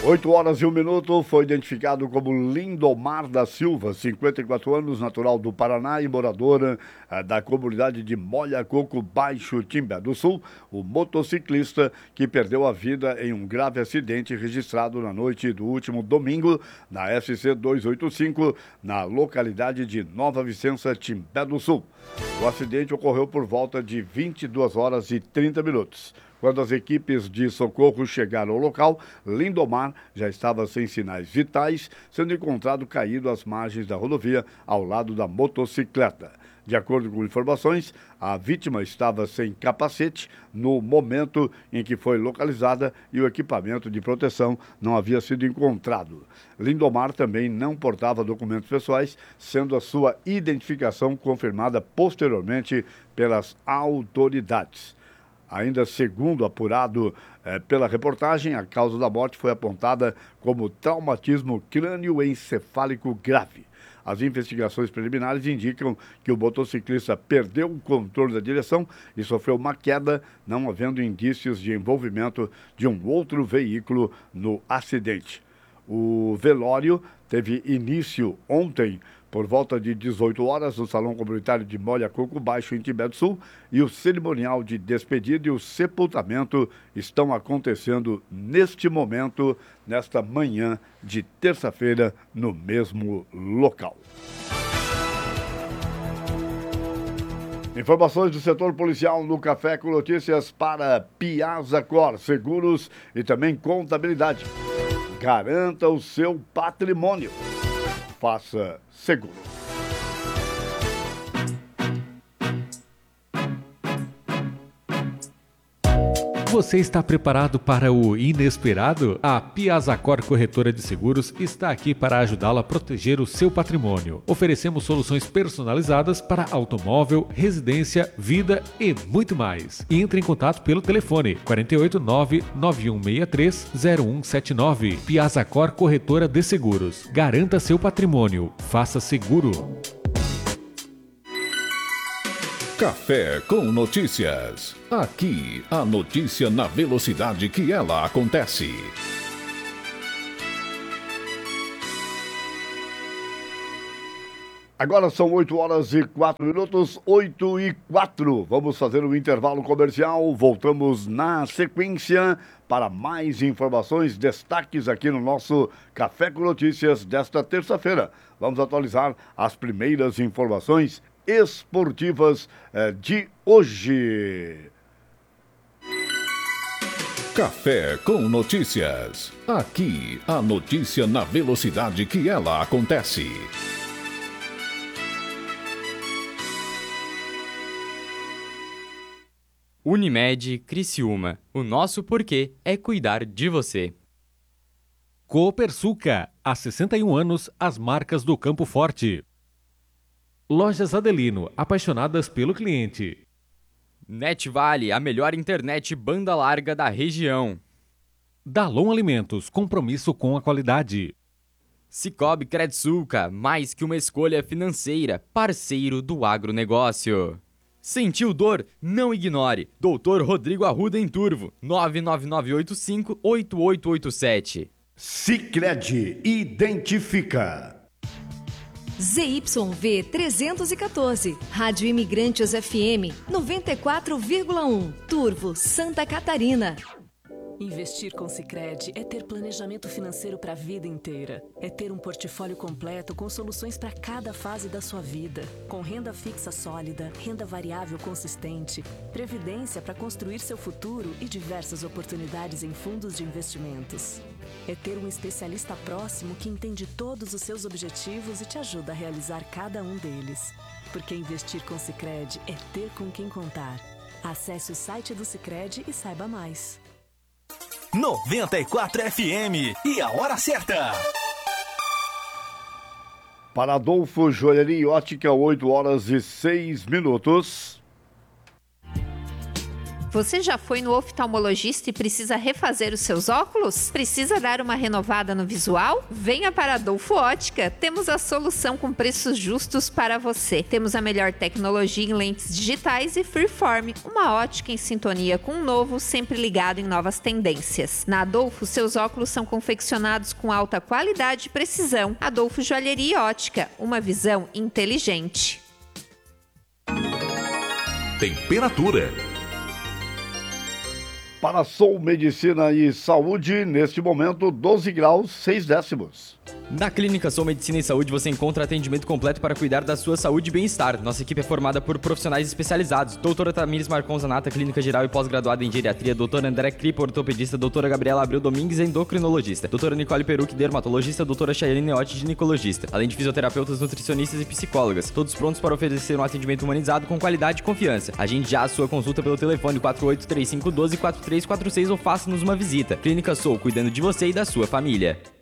8h01, foi identificado como Lindomar da Silva, 54 anos, natural do Paraná e moradora da comunidade de Molha Coco Baixo, Timbé do Sul, o motociclista que perdeu a vida em um grave acidente registrado na noite do último domingo na SC 285, na localidade de Nova Vicença, Timbé do Sul. O acidente ocorreu por volta de 22h30. Quando as equipes de socorro chegaram ao local, Lindomar já estava sem sinais vitais, sendo encontrado caído às margens da rodovia, ao lado da motocicleta. De acordo com informações, a vítima estava sem capacete no momento em que foi localizada e o equipamento de proteção não havia sido encontrado. Lindomar também não portava documentos pessoais, sendo a sua identificação confirmada posteriormente pelas autoridades. Ainda segundo apurado pela reportagem, a causa da morte foi apontada como traumatismo crânioencefálico grave. As investigações preliminares indicam que o motociclista perdeu o controle da direção e sofreu uma queda, não havendo indícios de envolvimento de um outro veículo no acidente. O velório teve início ontem, por volta de 18 horas, no Salão Comunitário de Molha Coco Baixo, em Timbé do Sul, e o cerimonial de despedida e o sepultamento estão acontecendo neste momento, nesta manhã de terça-feira, no mesmo local. Informações do setor policial no Café com Notícias para Piazza Cor Seguros e também Contabilidade. Garanta o seu patrimônio. Faça seguro. Você está preparado para o inesperado? A Piazza Cor Corretora de Seguros está aqui para ajudá-lo a proteger o seu patrimônio. Oferecemos soluções personalizadas para automóvel, residência, vida e muito mais. Entre em contato pelo telefone 489-9163-0179. Piazza Cor Corretora de Seguros. Garanta seu patrimônio. Faça seguro. Café com Notícias. Aqui, a notícia na velocidade que ela acontece. Agora são 8h04, 8h04. Vamos fazer um intervalo comercial. Voltamos na sequência para mais informações, destaques aqui no nosso Café com Notícias desta terça-feira. Vamos atualizar as primeiras informações esportivas de hoje. Café com Notícias. Aqui, a notícia na velocidade que ela acontece. Unimed Criciúma. O nosso porquê é cuidar de você. Copersuca. Há 61 anos, as marcas do Campo Forte. Lojas Adelino, apaixonadas pelo cliente. NetVale, a melhor internet banda larga da região. Dalon Alimentos, compromisso com a qualidade. Cicobi Credsulca, mais que uma escolha financeira, parceiro do agronegócio. Sentiu dor? Não ignore. Dr. Rodrigo Arruda em Turvo, 99985-8887. Sicredi identifica. ZYV 314, Rádio Imigrantes FM 94,1, Turvo, Santa Catarina. Investir com Sicredi é ter planejamento financeiro para a vida inteira. É ter um portfólio completo com soluções para cada fase da sua vida. Com renda fixa sólida, renda variável consistente, previdência para construir seu futuro e diversas oportunidades em fundos de investimentos. É ter um especialista próximo que entende todos os seus objetivos e te ajuda a realizar cada um deles. Porque investir com Sicredi é ter com quem contar. Acesse o site do Sicredi e saiba mais. 94 FM e a hora certa. Para Adolfo Joalheria e Ótica, 8h06. Você já foi no oftalmologista e precisa refazer os seus óculos? Precisa dar uma renovada no visual? Venha para a Adolfo Ótica. Temos a solução com preços justos para você. Temos a melhor tecnologia em lentes digitais e freeform. Uma ótica em sintonia com o novo, sempre ligado em novas tendências. Na Adolfo, seus óculos são confeccionados com alta qualidade e precisão. Adolfo Joalheria e Ótica. Uma visão inteligente. Temperatura. Para Sou Medicina e Saúde, neste momento, 12 graus, 6 décimos. Na Clínica Sou Medicina e Saúde você encontra atendimento completo para cuidar da sua saúde e bem-estar. Nossa equipe é formada por profissionais especializados. Doutora Tamires Marcon Zanata, clínica geral e pós-graduada em geriatria. Doutora André Cripo, ortopedista. Doutora Gabriela Abreu Domingues, endocrinologista. Doutora Nicole Perucci, dermatologista. Doutora Chayane Neotti, ginecologista. Além de fisioterapeutas, nutricionistas e psicólogas. Todos prontos para oferecer um atendimento humanizado com qualidade e confiança. Agende já a sua consulta pelo telefone 4835124346 ou faça-nos uma visita. Clínica Sou, cuidando de você e da sua família.